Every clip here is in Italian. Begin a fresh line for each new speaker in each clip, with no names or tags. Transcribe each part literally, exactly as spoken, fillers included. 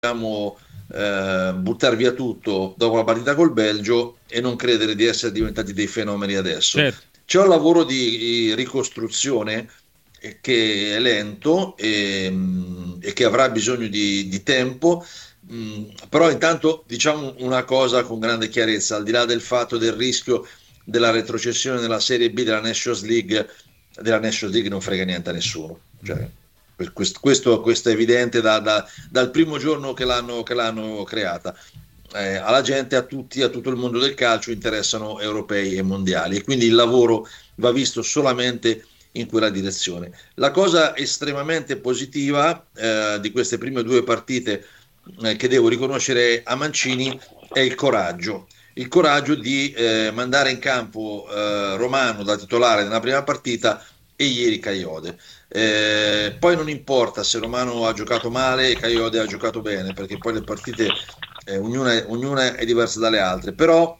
dobbiamo eh, buttare via tutto dopo la partita col Belgio e non credere di essere diventati dei fenomeni adesso.
Certo.
C'è un lavoro di ricostruzione eh, che è lento e, mh, e che avrà bisogno di, di tempo. Mh, però intanto diciamo una cosa con grande chiarezza, al di là del fatto del rischio della retrocessione nella Serie B della Nations League, della Nations League non frega niente a nessuno. Cioè, questo, questo, questo è evidente da, da, dal primo giorno che l'hanno, che l'hanno creata. Eh, alla gente, a tutti, a tutto il mondo del calcio interessano europei e mondiali e quindi il lavoro va visto solamente in quella direzione. La cosa estremamente positiva eh, di queste prime due partite eh, che devo riconoscere a Mancini è il coraggio. Il coraggio di eh, mandare in campo eh, Romano da titolare nella prima partita e ieri Caiode. Eh, poi non importa se Romano ha giocato male e Caiode ha giocato bene, perché poi le partite eh, ognuna, è, ognuna è diversa dalle altre, però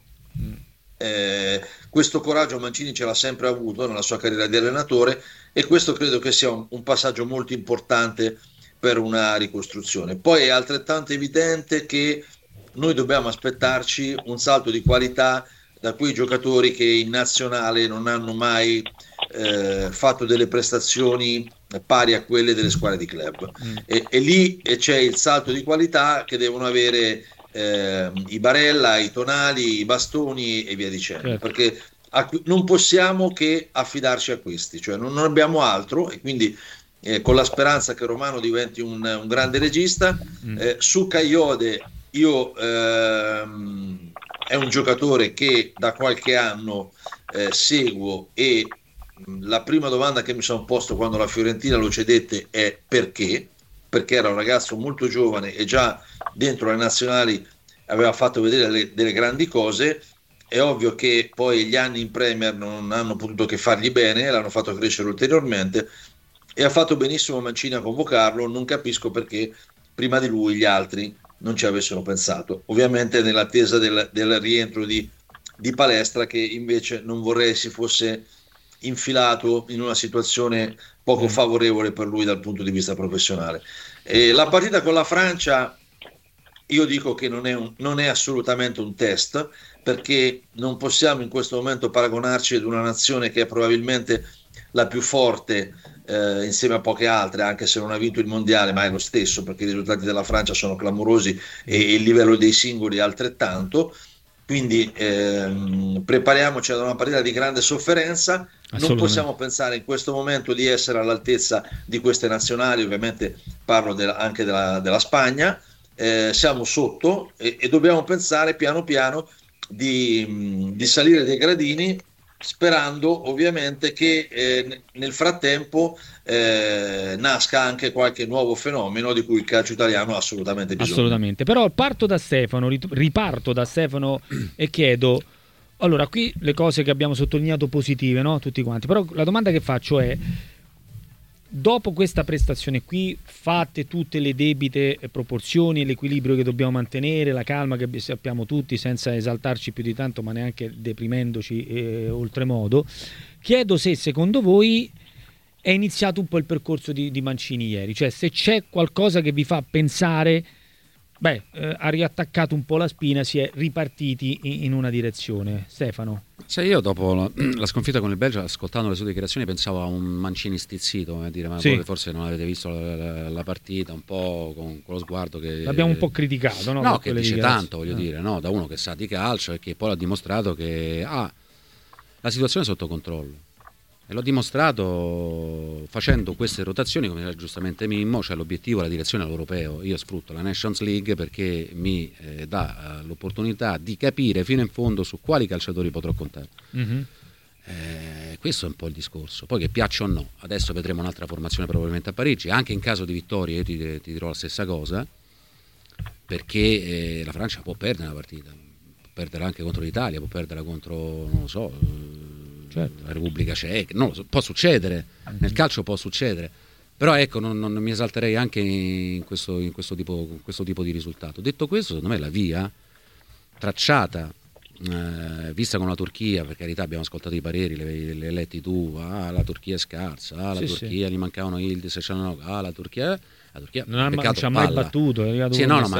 eh, questo coraggio Mancini ce l'ha sempre avuto nella sua carriera di allenatore e questo credo che sia un, un passaggio molto importante per una ricostruzione. Poi è altrettanto evidente che noi dobbiamo aspettarci un salto di qualità da quei giocatori che in nazionale non hanno mai eh, fatto delle prestazioni pari a quelle delle squadre di club.
Mm.
E, e lì c'è il salto di qualità che devono avere eh, i Barella, i Tonali, i Bastoni e via dicendo,
Certo.
perché a, non possiamo che affidarci a questi, cioè non, non abbiamo altro e quindi eh, con la speranza che Romano diventi un, un grande regista.
Mm.
Eh, su Caiode io ehm, è un giocatore che da qualche anno eh, seguo e mh, la prima domanda che mi sono posto quando la Fiorentina lo cedette è perché? Perché era un ragazzo molto giovane e già dentro le nazionali aveva fatto vedere le, delle grandi cose. È ovvio che poi gli anni in Premier non hanno potuto che fargli bene, l'hanno fatto crescere ulteriormente e ha fatto benissimo Mancini a convocarlo. Non capisco perché prima di lui gli altri non ci avessero pensato. Ovviamente nell'attesa del, del rientro di, di Palestra, che invece non vorrei si fosse infilato in una situazione poco
Mm.
favorevole per lui dal punto di vista professionale. E la partita con la Francia, io dico che non è, un, non è assolutamente un test, perché non possiamo in questo momento paragonarci ad una nazione che è probabilmente la più forte eh, insieme a poche altre, anche se non ha vinto il mondiale, ma è lo stesso perché i risultati della Francia sono clamorosi e il livello dei singoli altrettanto. Quindi ehm, prepariamoci ad una partita di grande sofferenza. Non
Assolutamente.
possiamo pensare in questo momento di essere all'altezza di queste nazionali, ovviamente parlo della, anche della, della Spagna. Eh, siamo sotto e, e dobbiamo pensare piano piano di, di salire dei gradini, sperando ovviamente che eh, nel frattempo eh, nasca anche qualche nuovo fenomeno di cui il calcio italiano ha assolutamente bisogno.
Assolutamente. Però parto da Stefano, rit- riparto da Stefano e chiedo. Allora, qui le cose che abbiamo sottolineato positive, no? Tutti quanti. Però la domanda che faccio è: dopo questa prestazione qui, fatte tutte le debite proporzioni, l'equilibrio che dobbiamo mantenere, la calma che sappiamo tutti, senza esaltarci più di tanto, ma neanche deprimendoci eh, oltremodo, chiedo se secondo voi è iniziato un po' il percorso di, di Mancini ieri, cioè se c'è qualcosa che vi fa pensare, beh, eh, ha riattaccato un po' la spina, si è ripartiti in, in una direzione. Stefano?
Cioè io dopo la, la sconfitta con il Belgio, ascoltando le sue dichiarazioni, pensavo a un Mancini stizzito, come dire, ma
Sì.
voi forse non avete visto la, la, la partita, un po' con, con lo sguardo che...
L'abbiamo un po' criticato, no?
No,
Per
che
quelle
dice
dichiarazioni.
tanto, voglio
Ah.
dire, no? Da uno che sa di calcio e che poi ha dimostrato che ha la situazione sotto controllo. E l'ho dimostrato facendo queste rotazioni, come diceva giustamente Mimmo, cioè l'obiettivo è la direzione all'europeo. Io sfrutto la Nations League perché mi eh, dà eh, l'opportunità di capire fino in fondo su quali calciatori potrò contare.
Mm-hmm.
Eh, questo è un po' il discorso. Poi che piaccia o no, adesso vedremo un'altra formazione probabilmente a Parigi. Anche in caso di vittoria io ti, ti dirò la stessa cosa, perché eh, la Francia può perdere una partita, può perdere anche contro l'Italia, può perderla contro, non lo so, certo, la Repubblica Ceca, non lo so, può succedere, mm-hmm. Nel calcio può succedere, però ecco non, non mi esalterei anche in questo, in questo, tipo, in questo tipo di risultato. Detto questo, secondo me la via tracciata, eh, vista con la Turchia, per carità abbiamo ascoltato i pareri, le, le letti tu, ah la Turchia è scarsa, ah la
Sì,
Turchia
sì.
gli mancavano Yildiz, ah la Turchia, La Turchia,
non, ha, non
peccato,
ci ha mai
palla.
battuto, è arrivato
Sì, no, no, ma